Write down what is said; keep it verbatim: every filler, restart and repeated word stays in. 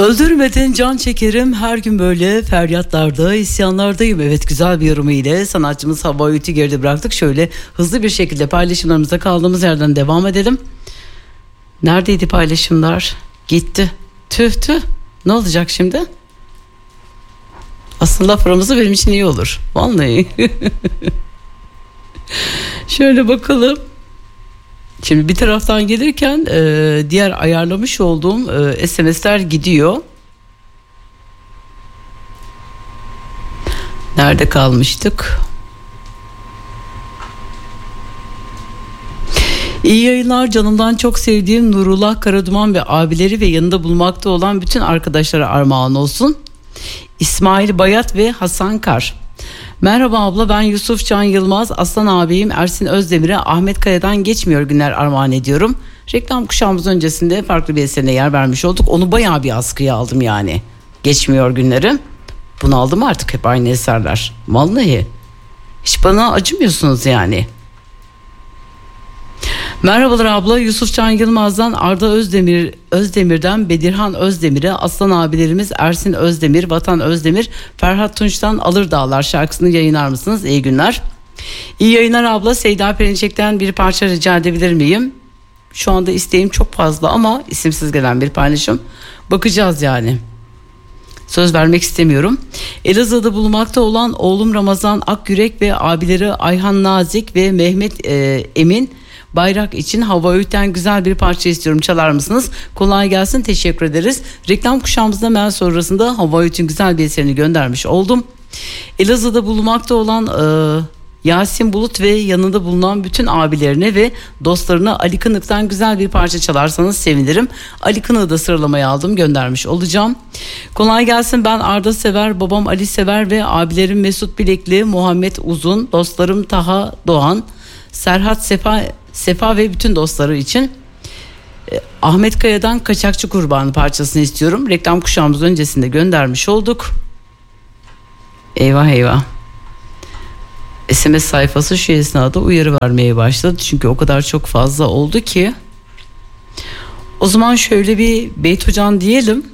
Öldürmeden can çekerim, her gün böyle feryatlarda, isyanlardayım. Evet, güzel bir yorumu ile sanatçımız Hava Öğüt'ü geride bıraktık. Şöyle hızlı bir şekilde paylaşımlarımıza kaldığımız yerden devam edelim. Neredeydi paylaşımlar? Gitti. Tüh tüh. Ne olacak şimdi? Aslında paramızı benim için iyi olur. Vallahi. Şöyle bakalım. Şimdi bir taraftan gelirken e, diğer ayarlamış olduğum e, S M S'ler gidiyor. Nerede kalmıştık? İyi yayınlar, canımdan çok sevdiğim Nurullah Karaduman ve abileri ve yanında bulunmakta olan bütün arkadaşlara armağan olsun. İsmail Bayat ve Hasan Kar. Merhaba abla, ben Yusuf Can Yılmaz, Aslan abim Ersin Özdemir'e Ahmet Kaya'dan Geçmiyor Günler armağan ediyorum. Reklam kuşağımız öncesinde farklı bir eserine yer vermiş olduk. Onu bayağı bir askıya aldım yani. Geçmiyor Günleri. Bunu aldım artık, hep aynı eserler. Vallahi. Hiç bana acımıyorsunuz yani. Merhabalar abla, Yusuf Can Yılmaz'dan Arda Özdemir, Özdemir'den Bedirhan Özdemir'e, Aslan abilerimiz Ersin Özdemir, Vatan Özdemir, Ferhat Tunç'tan Alır Dağlar şarkısını yayınlar mısınız? İyi günler. İyi yayınlar abla, Seyda Perinçek'ten bir parça rica edebilir miyim? Şu anda isteğim çok fazla ama isimsiz gelen bir paylaşım. Bakacağız yani. Söz vermek istemiyorum. Elazığ'da bulunmakta olan oğlum Ramazan Akgürek ve abileri Ayhan Nazik ve Mehmet e, Emin Bayrak için Hava Öğüt'ten güzel bir parça istiyorum, çalar mısınız? Kolay gelsin, teşekkür ederiz. Reklam kuşağımızda hemen sonrasında Hava Öğüt'ün güzel bir eserini göndermiş oldum. Elazığ'da bulunmakta olan e, Yasin Bulut ve yanında bulunan bütün abilerine ve dostlarına Ali Kınık'tan güzel bir parça çalarsanız sevinirim. Ali Kınık'ı da sıralamaya aldım, göndermiş olacağım. Kolay gelsin, ben Arda Sever, babam Ali Sever ve abilerim Mesut Bilekli, Muhammed Uzun, dostlarım Taha Doğan, Serhat Sefa Sefa ve bütün dostları için e, Ahmet Kaya'dan Kaçakçı Kurbanı parçasını istiyorum. Reklam kuşağımız öncesinde göndermiş olduk. Eyvah eyvah. S M S sayfası şu esnada uyarı vermeye başladı. Çünkü o kadar çok fazla oldu ki. O zaman şöyle bir Beyt Hocam diyelim.